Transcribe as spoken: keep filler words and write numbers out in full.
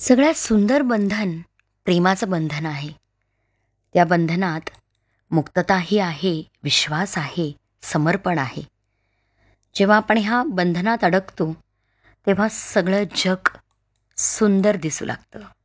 सगळ्यात सुंदर बंधन प्रेमाचं बंधन आहे. त्या बंधनात मुक्तताही आहे, विश्वास आहे, समर्पण आहे. जेव्हा आपण ह्या बंधनात अडकतो तेव्हा सगळं जग सुंदर दिसू लागतं.